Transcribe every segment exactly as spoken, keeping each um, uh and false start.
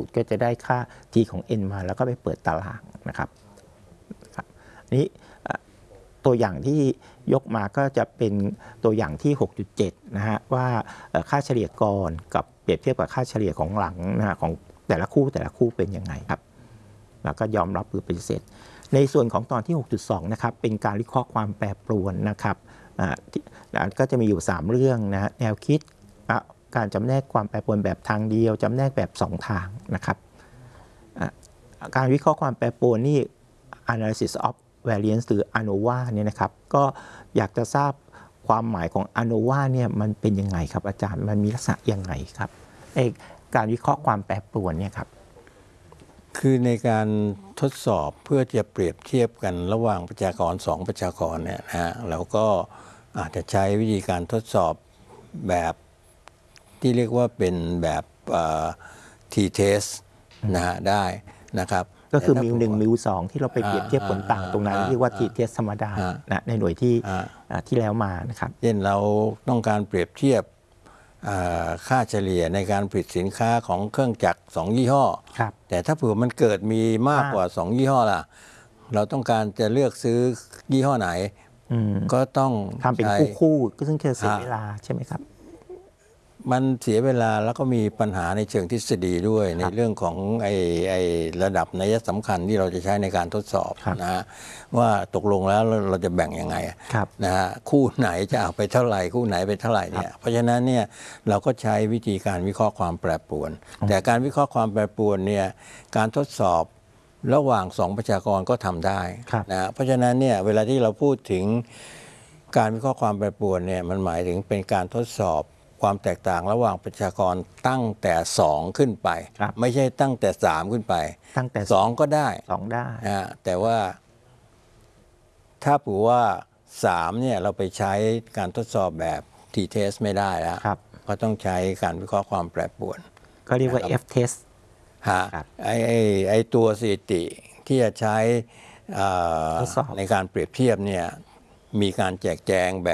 ตรก็จะได้ค่า t ของ n มาแล้วก็ไปเปิดตารางนะครับนี้ตัวอย่างที่ยกมาก็จะเป็นตัวอย่างที่ หกจุดเจ็ด นะฮะว่าค่าเฉลี่ยก่อนกับเปรียบเทียบกับค่าเฉลี่ยของหลังนะฮะของแต่ละคู่แต่ละคู่เป็นยังไงครับแล้วก็ยอมรับหรือปฏิเสธในส่วนของตอนที่ หกจุดสอง นะครับเป็นการวิเคราะห์ความแปรปรวนนะครับก็จะมีอยู่สามเรื่องนะแนวคิดการจำแนกความแปรปรวนแบบทางเดียวจำแนกแบบสองทางนะครับการวิเคราะห์ความแปรปรวนนี่ analysis of variance หรือ a n o v a เนี่ยนะครับก็อยากจะทราบความหมายของ a n o v a เนี่ยมันเป็นยังไงครับอาจารย์มันมีลักษณะยังไงครับไอ้การวิเคราะห์ความแปรปรวนเนี่ยครับคือในการทดสอบเพื่อจะเปรียบเทียบกันระหว่างประชากรสองประชากรเนี่ยนะฮะเราก็อาจจะใช้วิธีการทดสอบแบบที่เรียกว่าเป็นแบบ t-test นะฮะได้นะครับก็คือมิวหนึ่งมิวสองที่เราไปเปรียบเทียบผลต่างตรงนั้นเรียกว่า t-test ธรรมดานะในหน่วยที่ที่แล้วมานะครับเช่นเราต้องการเปรียบเทียบค่าเฉลี่ยในการผลิตสินค้าของเครื่องจักรสองยี่ห้อแต่ถ้าเผื่อมันเกิดมีมากกว่าสองยี่ห้อล่ะเราต้องการจะเลือกซื้อยี่ห้อไหนก็ต้องทำเป็นคู่ๆก็ซึ่งจะเสียเวลาใช่ไหมครับมันเสียเวลาแล้วก็มีปัญหาในเชิงทฤษฎีด้วยในเรื่องของไอ้ไอ้ระดับนัยสำคัญที่เราจะใช้ในการทดสอบนะฮะว่าตกลงแล้วเราจะแบ่งยังไงนะฮะคู่ไหนจะเอาไปเท่าไหร่คู่ไหนไปเท่าไหร่เนี่ยเพราะฉะนั้นเนี่ยเราก็ใช้วิธีการวิเคราะห์ความแปรปรวนแต่การวิเคราะห์ความแปรปรวนเนี่ยการทดสอบระหว่างสองประชากรก็ทำได้นะเพราะฉะนั้นเนี่ยเวลาที่เราพูดถึงการวิเคราะห์ความแปรปรวนเนี่ยมันหมายถึงเป็นการทดสอบความแตกต่างระหว่างประชากรตั้งแต่สองขึ้นไปไม่ใช่ตั้งแต่สามขึ้นไปตั้งแต่สองก็ได้สองได้นะแต่ว่าถ้าผือว่าสามเนี่ยเราไปใช้การทดสอบแบบ t-test ไม่ได้แล้วก็ต้องใช้การวิเคราะห์ความแปรปรวนก็เรียกว่า f-test ฮะไอไอไอตัวสถิติที่จะใช้ในการเปรียบเทียบเนี่ยมีการแจกแจงแบบ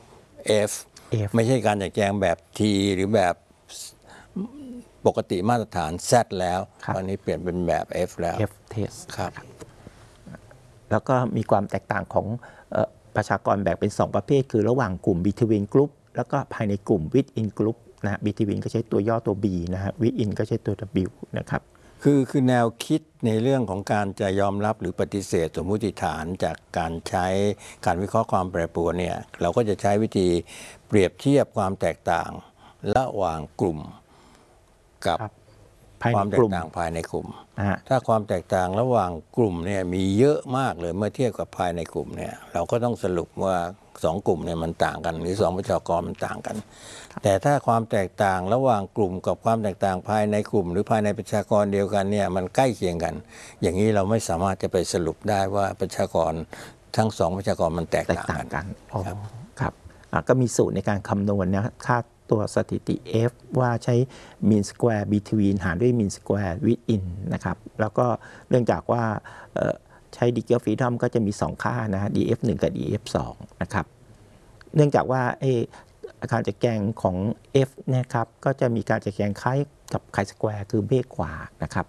Fไม่ใช่การแจกแจงแบบ T หรือแบบปกติมาตรฐาน Z แล้วตอนนี้เปลี่ยนเป็นแบบ F แล้ว F test ครับแล้วก็มีความแตกต่างของประชากรแบ่งเป็นสองประเภทคือระหว่างกลุ่ม between group แล้วก็ภายในกลุ่ม within group นะ between ก็ใช้ตัวย่อตัว B นะฮะ within ก็ใช้ตัว W นะครับคือคือแนวคิดในเรื่องของการจะยอมรับหรือปฏิเสธสมมุติฐานจากการใช้การวิเคราะห์ความแปรปรวนเนี่ยเราก็จะใช้วิธีเปรียบเทียบความแตกต่างระหว่างกลุ่มกับความแตกต่างภายในกลุ่มถ้าความแตกต่างระหว่างกลุ่มเนี่ยมีเยอะมากเลยเมื่อเทียบกับภายในกลุ่มเนี่ยเราก็ต้องสรุปว่าสองกลุ่มเนี่ยมันต่างกันหรือสองประชากรมันต่างกันแต่ถ้าความแตกต่างระหว่างกลุ่มกับความแตกต่างภายในกลุ่มหรือภายในประชากรเดียวกันเนี่ยมันใกล้เคียงกันอย่างนี้เราไม่สามารถจะไปสรุปได้ว่าประชากรทั้งสองประชากรมันแตกต่างกันครับครับก็มีสูตรในการคำนวณนะค่าตัวสถิติ F ว่าใช้ mean square between หารด้วย mean square within นะครับแล้วก็เนื่องจากว่าใช้ degree of freedom ก็จะมีสองค่านะ ดี เอฟ หนึ่ง กับ ดี เอฟ สอง นะครับเนื่องจากว่าไอ้การจัดแจงของ F นะครับก็จะมีการจัดแจงคล้ายกับ chi-square คือเบ้ขวานะครับ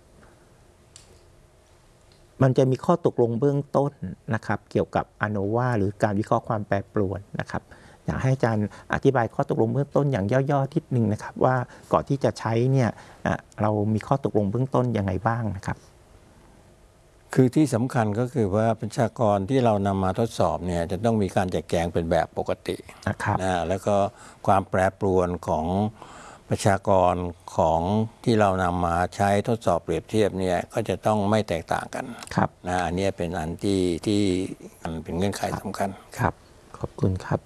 มันจะมีข้อตกลงเบื้องต้นนะครับเกี่ยวกับ a n o v a หรือการวิเคราะห์ความแปรปรวนนะครับอยากให้อาจารย์อธิบายข้อตกลงเบื้องต้นอย่างย่อๆนิดนึงนะครับว่าก่อนที่จะใช้เนี่ยเรามีข้อตกลงเบื้องต้นยังไงบ้างนะครับคือที่สำคัญก็คือว่าประชากรที่เรานำมาทดสอบเนี่ยจะต้องมีการแจกแจงเป็นแบบปกตินะครับนะแล้วก็ความแปรปรวนของประชากรของที่เรานำมาใช้ทดสอบเปรียบเทียบเนี่ยก็จะต้องไม่แตกต่างกันครับนะอันนี้เป็นอันที่ที่เป็นเงื่อนไขสำคัญครับขอบคุณครับ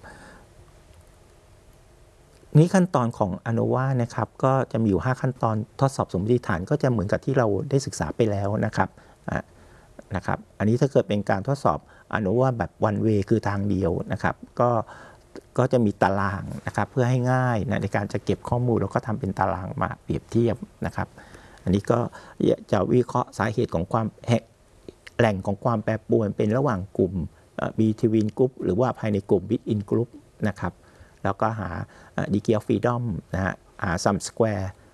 นี้ขั้นตอนของ a n o v a นะครับก็จะมีอยู่ห้าขั้นตอนทดสอบสมมติฐานก็จะเหมือนกับที่เราได้ศึกษาไปแล้วนะครับนะครับอันนี้ถ้าเกิดเป็นการทดสอบ a n o v a แบบ one way คือทางเดียวนะครับก็ก็จะมีตารางนะครับเพื่อให้ง่ายนะในการจะเก็บข้อมูลแล้วก็ทำเป็นตารางมาเปรียบเทียบนะครับอันนี้ก็จะวิเคราะห์สาเหตุของความแหล่งของความแปรปรวนเป็นระหว่างกลุ่ม between group หรือว่าภายในกลุ่ม within group นะครับแล้วก็หา degree of freedom นะฮะหา sum square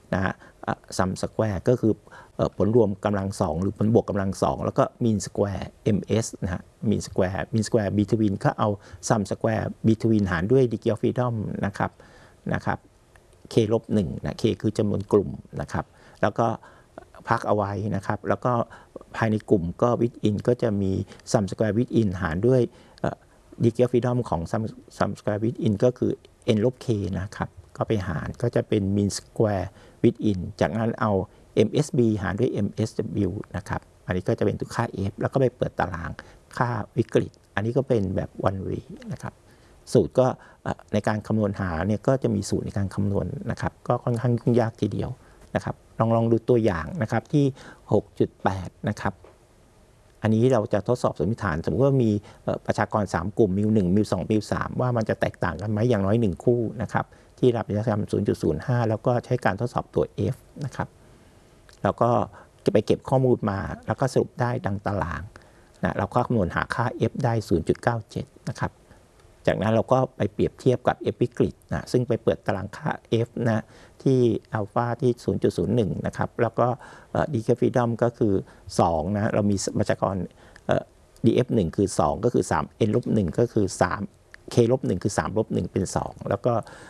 นะฮะซัมสแควร์ก็คือผลรวมกำลังสองหรือผลบวกกำลังสองแล้วก็มีนสแควร์ เอ็ม เอส นะฮะมีนสแควร์มีนสแควร์ between ก็เอาซัมสแควร์ between หารด้วย degree of freedom นะครับนะครับ k ลบหนึ่งนะ k คือจำนวนกลุ่มนะครับแล้วก็พักเอาไว้นะครับแล้วก็ภายในกลุ่มก็ within ก็จะมี sum square within หารด้วย degree of freedom ของ sum sum square within ก็คือ n ลบ k นะครับก็ไปหารก็จะเป็น mean square within จากนั้นเอา เอ็ม เอส บี หารด้วย เอ็ม เอส ดับเบิลยู นะครับอันนี้ก็จะเป็นตัวค่า f แล้วก็ไปเปิดตารางค่าวิกฤตอันนี้ก็เป็นแบบ one way นะครับสูตรก็ในการคำนวณหาเนี่ยก็จะมีสูตรในการคำนวณนะครับก็ค่อนข้างยุ่งยากทีเดียวนะครับลองลองดูตัวอย่างนะครับที่ หกจุดแปด นะครับอันนี้เราจะทดสอบสมมติฐานสมมติว่ามีประชากรสามกลุ่มมิวหนึ่งมิวสองมิวสามว่ามันจะแตกต่างกันไหมอย่างน้อยหนึ่งคู่นะครับที่รับระยะทำ ศูนย์จุดศูนย์ห้า แล้วก็ใช้การทดสอบตัว f นะครับแล้วก็จะไปเก็บข้อมูลมาแล้วก็สรุปได้ดังตารางนะเราก็คำนวณหาค่า f ได้ ศูนย์จุดเก้าเจ็ด นะครับจากนั้นเราก็ไปเปรียบเทียบกับ f วิกฤตนะซึ่งไปเปิดตารางค่า f นะที่อัลฟาที่ ศูนย์จุดศูนย์หนึ่ง นะครับแล้วก็ degree of freedom ก็คือสองนะเรามีประชากร ดี เอฟ หนึ่ง คือสองก็คือสาม n ลบหนึ่งก็คือสาม k ลบหนึ่งคือสามลบหนึ่งเป็นสองแล้วก็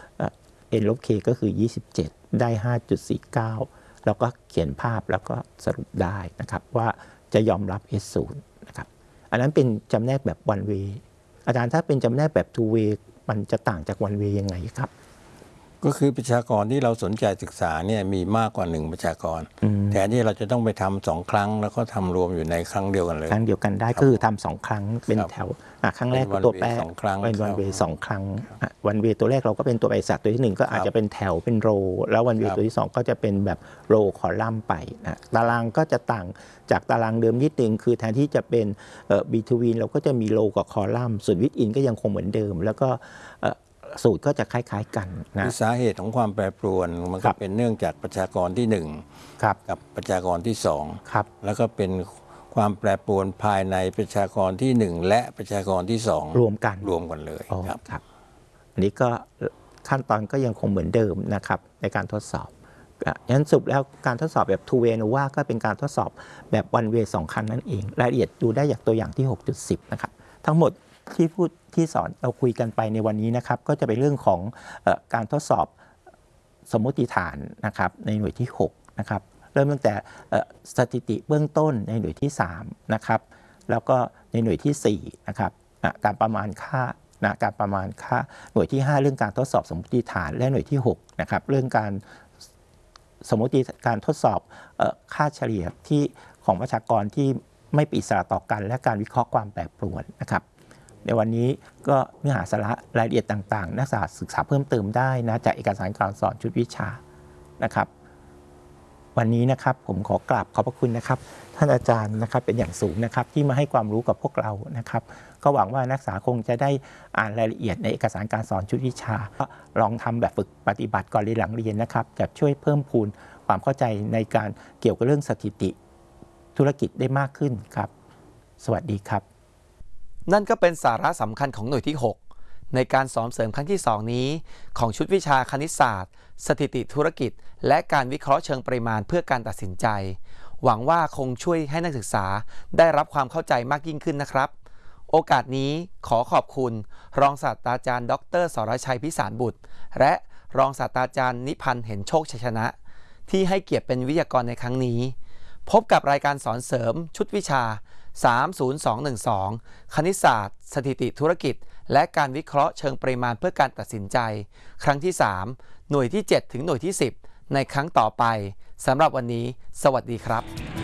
n ลบ k ก็คือยี่สิบเจ็ดได้ ห้าจุดสี่เก้า แล้วก็เขียนภาพแล้วก็สรุปได้นะครับว่าจะยอมรับ เอส ศูนย์ นะครับอันนั้นเป็นจำแนกแบบ one way อาจารย์ถ้าเป็นจำแนกแบบ two way มันจะต่างจาก one way ยังไงครับก็คือประชากรที่เราสนใจศึกษาเนี่ยมีมากกว่าหนึ่งประชากรแทนที่เราจะต้องไปทำสองครั้งแล้วก็ทำรวมอยู่ในครั้งเดียวกันเลยครั้งเดียวกันได้คือทำสองครั้งเป็นแถวครั้งแรกตัวแปรเป็นวันเวย์สองครั้งวันเวย์ตัวแรกเราก็เป็นตัวบริษัทตัวที่หนึ่งก็อาจจะเป็นแถวเป็นโรแล้ววันเวย์ตัวที่สองก็จะเป็นแบบโรคอลัมน์ไปนะตารางก็จะต่างจากตารางเดิมนิดนึงคือแทนที่จะเป็นบีทวีนเราก็จะมีโรกับคอลัมน์ส่วนวิดอินก็ยังคงเหมือนเดิมแล้วก็สูตรก็จะคล้ายๆกันนะสาเหตุของความแปรปรวนมันก็เป็นเนื่องจากประชากรที่หนึ่งกับประชากรที่สองแล้วก็เป็นความแปรปรวนภายในประชากรที่หนึ่งและประชากรที่สองรวมกันรวมกันเลยครับครับอันนี้ก็ขั้นตอนก็ยังคงเหมือนเดิมนะครับในการทดสอบงั้นสรุปแล้วการทดสอบแบบ two way ANOVA ก็เป็นการทดสอบแบบ one way สองครั้งนั่นเองรายละเอียดดูได้จากตัวอย่างที่ หกจุดสิบ นะครับทั้งหมดที่พูดที่สอนเราคุยกันไปในวันนี้นะครับก็จะเป็นเรื่องของเอ่อการทดสอบสมมติฐานนะครับในหน่วยที่หกนะครับเริ่มตั้งแต่สถิติเบื้องต้นในหน่วยที่สามนะครับแล้วก็ในหน่วยที่สี่นะครับการประมาณค่านะการประมาณค่าหน่วยที่ห้าเรื่องการทดสอบสมมติฐานและหน่วยที่หกนะครับเรื่องการสมมติการทดสอบเอ่อค่าเฉลี่ยที่ของประชากรที่ไม่เป็นอิสระต่อกันและการวิเคราะห์ความแปรปรวนนะครับในวันนี้ก็เนื้อหาสาระรายละเอียดต่างๆนักศึกษาศึกษาเพิ่มเติมได้นะจากเอกสารการสอนชุดวิชานะครับวันนี้นะครับผมขอกราบขอบพระคุณนะครับท่านอาจารย์นะครับเป็นอย่างสูงนะครับที่มาให้ความรู้กับพวกเรานะครับก็หวังว่านักศึกษาคงจะได้อ่านรายละเอียดในเอกสารการสอนชุดวิชาลองทำแบบฝึกปฏิบัติก่อนเรียนหลังเรียนนะครับจะช่วยเพิ่มพูนความเข้าใจในการเกี่ยวกับเรื่องสถิติธุรกิจได้มากขึ้นครับสวัสดีครับนั่นก็เป็นสาระสำคัญของหน่วยที่หกในการสอนเสริมครั้งที่สองนี้ของชุดวิชาคณิตศาสตร์สถิติธุรกิจและการวิเคราะห์เชิงปริมาณเพื่อการตัดสินใจหวังว่าคงช่วยให้นักศึกษาได้รับความเข้าใจมากยิ่งขึ้นนะครับโอกาสนี้ขอขอบคุณรองศาสตราจารย์ดร.สรชัยพิสารบุตรและรองศาสตราจารย์นิพันธ์เห็นโชคชัยชนะที่ให้เกียรติเป็นวิทยากรในครั้งนี้พบกับรายการสอนเสริมชุดวิชาสาม ศูนย์ สอง หนึ่ง สอง คณิตศาสตร์สถิติธุรกิจและการวิเคราะห์เชิงปริมาณเพื่อการตัดสินใจครั้งที่สามหน่วยที่เจ็ดถึงหน่วยที่สิบในครั้งต่อไปสำหรับวันนี้สวัสดีครับ